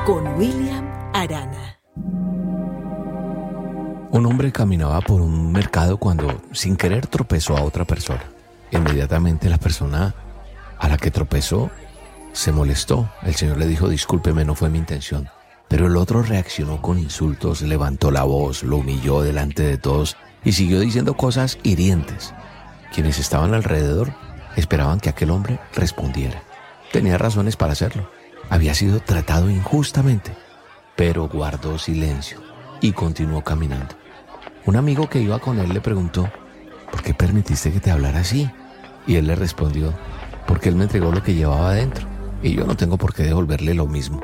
con William Arana. Un hombre caminaba por un mercado cuando, sin querer, tropezó a otra persona. Inmediatamente la persona a la que tropezó se molestó. El Señor le dijo: discúlpeme, no fue mi intención. Pero el otro reaccionó con insultos, levantó la voz, lo humilló delante de todos y siguió diciendo cosas hirientes. Quienes estaban alrededor esperaban que aquel hombre respondiera. Tenía razones para hacerlo. Había sido tratado injustamente, pero guardó silencio y continuó caminando. Un amigo que iba con él le preguntó: ¿por qué permitiste que te hablara así? Y él le respondió: porque él me entregó lo que llevaba adentro y yo no tengo por qué devolverle lo mismo.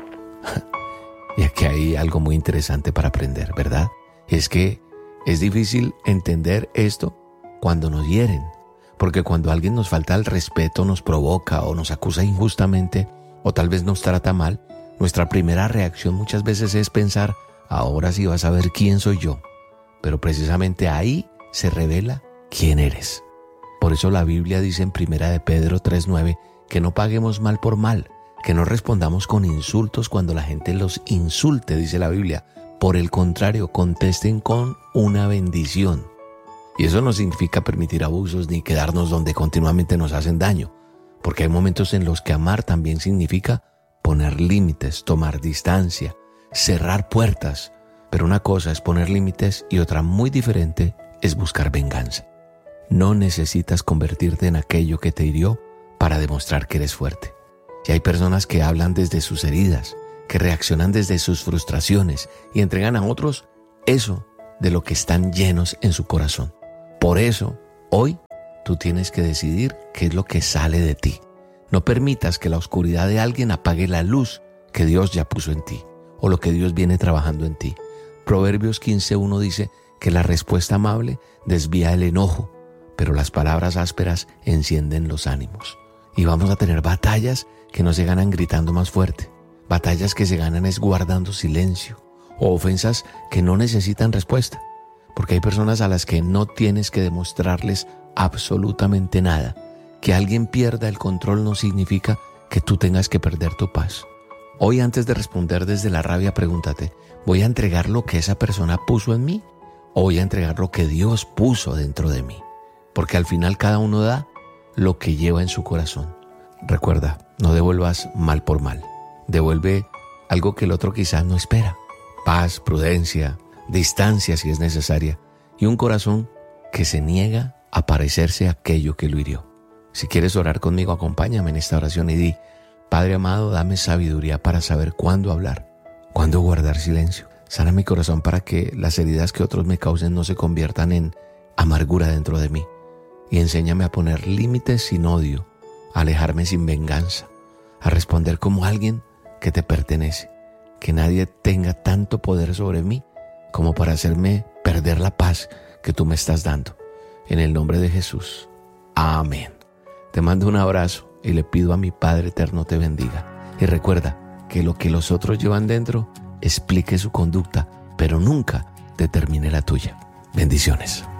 Y aquí hay algo muy interesante para aprender, ¿verdad? Es que es difícil entender esto cuando nos hieren, porque cuando alguien nos falta el respeto, nos provoca o nos acusa injustamente o tal vez nos trata mal, nuestra primera reacción muchas veces es pensar: ahora sí vas a ver quién soy yo. Pero precisamente ahí se revela quién eres. Por eso la Biblia dice en 1 de Pedro 3:9 que no paguemos mal por mal, que no respondamos con insultos cuando la gente los insulte, dice la Biblia. Por el contrario, contesten con una bendición. Y eso no significa permitir abusos ni quedarnos donde continuamente nos hacen daño, porque hay momentos en los que amar también significa poner límites, tomar distancia, cerrar puertas. Pero una cosa es poner límites y otra muy diferente es buscar venganza. No necesitas convertirte en aquello que te hirió para demostrar que eres fuerte. Y hay personas que hablan desde sus heridas, que reaccionan desde sus frustraciones y entregan a otros eso de lo que están llenos en su corazón. Por eso, hoy tú tienes que decidir qué es lo que sale de ti. No permitas que la oscuridad de alguien apague la luz que Dios ya puso en ti o lo que Dios viene trabajando en ti. Proverbios 15:1 dice que la respuesta amable desvía el enojo, pero las palabras ásperas encienden los ánimos. Y vamos a tener batallas que no se ganan gritando más fuerte, batallas que se ganan es guardando silencio, o ofensas que no necesitan respuesta, porque hay personas a las que no tienes que demostrarles absolutamente nada. Que alguien pierda el control no significa que tú tengas que perder tu paz. Hoy, antes de responder desde la rabia, pregúntate: ¿voy a entregar lo que esa persona puso en mí o voy a entregar lo que Dios puso dentro de mí? Porque al final cada uno da lo que lleva en su corazón. Recuerda, no devuelvas mal por mal. Devuelve algo que el otro quizás no espera. Paz, prudencia, distancia si es necesaria, y un corazón que se niega a parecerse a aquello que lo hirió. Si quieres orar conmigo, acompáñame en esta oración y di: Padre amado, dame sabiduría para saber cuándo hablar, cuándo guardar silencio. Sana mi corazón para que las heridas que otros me causen no se conviertan en amargura dentro de mí. Y enséñame a poner límites sin odio, a alejarme sin venganza, a responder como alguien que te pertenece. Que nadie tenga tanto poder sobre mí como para hacerme perder la paz que tú me estás dando. En el nombre de Jesús. Amén. Te mando un abrazo y le pido a mi Padre eterno te bendiga. Y recuerda que lo que los otros llevan dentro explique su conducta, pero nunca determine la tuya. Bendiciones.